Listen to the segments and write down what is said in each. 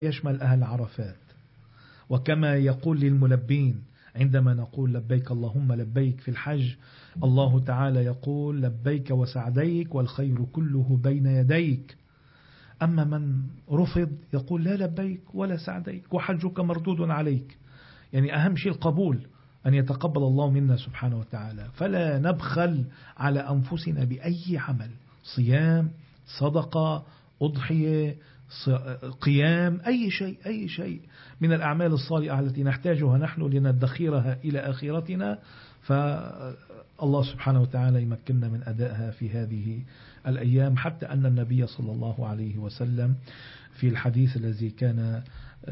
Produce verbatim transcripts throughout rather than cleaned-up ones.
يشمل أهل عرفات. وكما يقول للملبين عندما نقول لبيك اللهم لبيك في الحج، الله تعالى يقول لبيك وسعديك والخير كله بين يديك. أما من رفض يقول لا لبيك ولا سعديك وحجك مردود عليك. يعني أهم شيء القبول، أن يتقبل الله منا سبحانه وتعالى. فلا نبخل على أنفسنا بأي عمل، صيام، صدقة، أضحية، قيام، أي شيء أي شيء من الأعمال الصالحة التي نحتاجها نحن لندخرها إلى آخرتنا، فالله سبحانه وتعالى يمكننا من أدائها في هذه الأيام. حتى أن النبي صلى الله عليه وسلم في الحديث الذي كان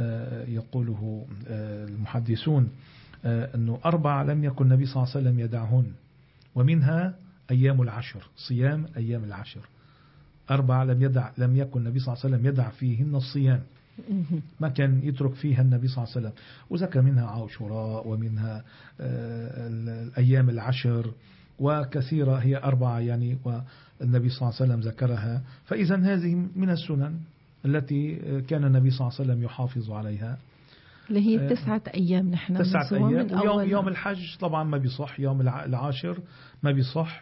يقوله المحدثون أنه أربع لم يكن النبي صلى الله عليه وسلم يدعهن، ومنها أيام العشر، صيام أيام العشر. أربعة لم يدع لم يكن النبي صلى الله عليه وسلم يدع فيهن الصيام، ما كان يترك فيها النبي صلى الله عليه وسلم. وذكر منها عاشوراء ومنها الأيام العشر وكثيرة، هي أربعة يعني والنبي صلى الله عليه وسلم ذكرها. فإذا هذه من السنن التي كان النبي صلى الله عليه وسلم يحافظ عليها، اللي هي تسعة أيام. نحن تسعة أيام. ويوم يوم الحج طبعا ما بيصح، يوم العاشر ما بيصح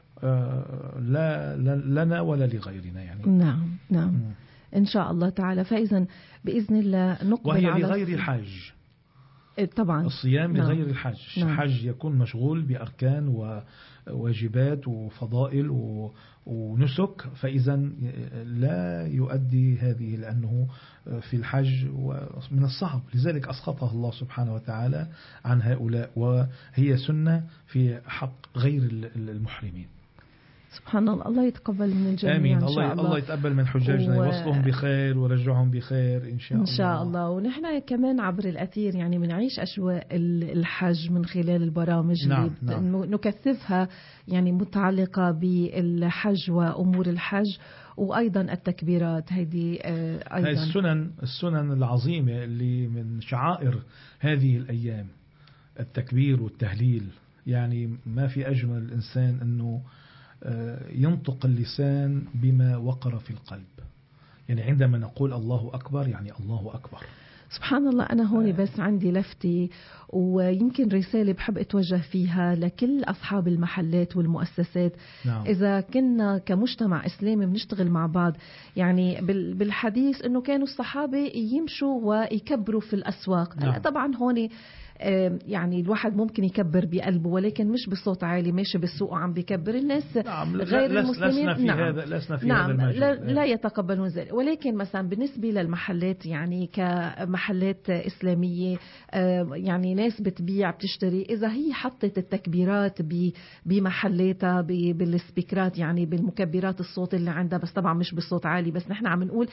لا لنا ولا لغيرنا يعني. نعم نعم م. إن شاء الله تعالى. فإذا بإذن الله نقبل وهي على لغير الحج طبعا. الصيام نعم. لغير الحج. نعم. الحج يكون مشغول بأركان وواجبات وفضائل ونسك، فإذا لا يؤدي هذه لأنه في الحج ومن الصعب، لذلك أسقطها الله سبحانه وتعالى عن هؤلاء، وهي سنة في حق غير المحرمين. سبحان الله. الله يتقبل من الجميع. آمين. إن شاء الله الله يتقبل من حجاجنا، و... يوصلهم بخير ورجعهم بخير إن شاء الله. إن شاء الله. ونحن كمان عبر الأثير يعني بنعيش أجواء الحج من خلال البرامج نعم. اللي نعم. نكثفها يعني متعلقة بالحج وأمور الحج، وأيضا التكبيرات هذه أيضا هذه السنن السنن العظيمة اللي من شعائر هذه الأيام، التكبير والتهليل. يعني ما في أجمل الإنسان أنه ينطق اللسان بما وقر في القلب. يعني عندما نقول الله أكبر يعني الله أكبر. سبحان الله. أنا هون بس عندي لفتي ويمكن رسالة بحب أتوجه فيها لكل أصحاب المحلات والمؤسسات. نعم. إذا كنا كمجتمع إسلامي بنشتغل مع بعض، يعني بالحديث أنه كانوا الصحابة يمشوا ويكبروا في الأسواق. نعم. طبعا هون يعني الواحد ممكن يكبر بقلبه ولكن مش بصوت عالي، ماشي بالسوق وعم بيكبر الناس. نعم. غير لس المسلمين. لسنا في نعم. هذا لسنا في نعم. هذا المجال. لا, لا يتقبلون ذلك. ولكن مثلا بالنسبة للمحلات يعني كمحلات إسلامية، يعني ناس بتبيع بتشتري، إذا هي حطت التكبيرات بمحلاتها بالسبيكرات، يعني بالمكبرات الصوت اللي عندها، بس طبعا مش بالصوت عالي، بس نحن عم نقول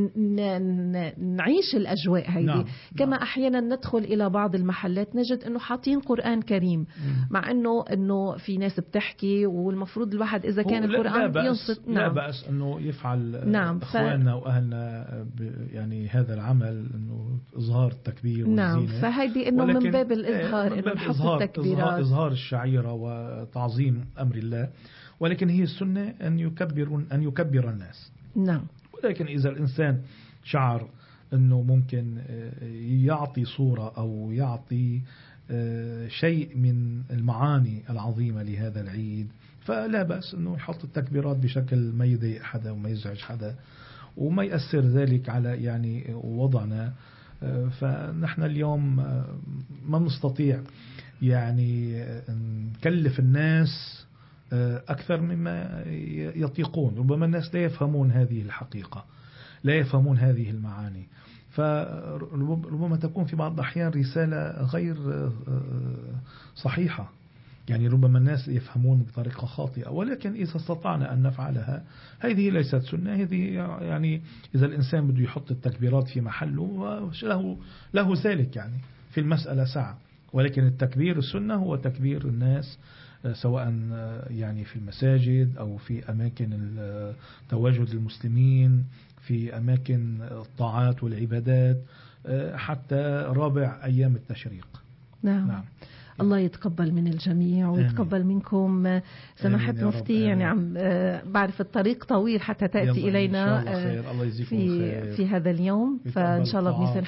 نعيش الأجواء هذه. نعم. كما نعم. أحيانا ندخل إلى بعض المحلات نجد انه حاطين قرآن كريم، مع انه انه في ناس بتحكي والمفروض الواحد اذا كان القرآن لا ينصت. نعم. لا بأس انه يفعل. نعم. اخواننا ف... واهلنا يعني هذا العمل انه اظهار التكبير نعم. والزينة. فهذه انه من باب الاظهار، انه نحط إظهار التكبيرات، اظهار الشعيرة وتعظيم امر الله. ولكن هي السنة ان يكبر ان يكبر الناس. نعم. ولكن اذا الانسان شعر أنه ممكن يعطي صورة أو يعطي شيء من المعاني العظيمة لهذا العيد، فلا بأس أنه يحط التكبيرات بشكل ما يضايق حدا وما يزعج حدا وما يأثر ذلك على يعني وضعنا. فنحن اليوم ما نستطيع يعني نكلف الناس أكثر مما يطيقون. ربما الناس لا يفهمون هذه الحقيقة، لا يفهمون هذه المعاني، فربما تكون في بعض الأحيان رسالة غير صحيحة. يعني ربما الناس يفهمون بطريقة خاطئة، ولكن إذا استطعنا أن نفعلها هذه ليست سنة. هذه يعني إذا الإنسان بده يحط التكبيرات في محله له له ذلك، يعني في المسألة سعة. ولكن التكبير السنة هو تكبير الناس سواء يعني في المساجد أو في أماكن تواجد المسلمين، في أماكن الطاعات والعبادات، حتى رابع أيام التشريق. نعم. نعم. الله يتقبل من الجميع ويتقبل آمين. منكم سماحة مفتي. يعني عم بعرف الطريق طويل حتى تأتي إلينا الله خير. الله يجزيكم في خير. في هذا اليوم، فإن شاء الله بنسأل